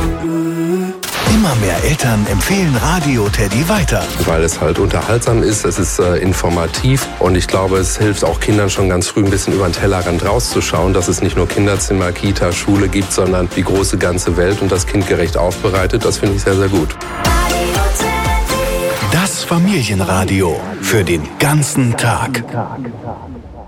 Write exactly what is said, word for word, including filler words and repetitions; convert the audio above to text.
Immer mehr Eltern empfehlen Radio Teddy weiter. Weil es halt unterhaltsam ist, es ist äh, informativ und ich glaube, es hilft auch Kindern schon ganz früh ein bisschen über den Tellerrand rauszuschauen, dass es nicht nur Kinderzimmer, Kita, Schule gibt, sondern die große ganze Welt und das kindgerecht aufbereitet. Das finde ich sehr, sehr gut. Das Familienradio für den ganzen Tag.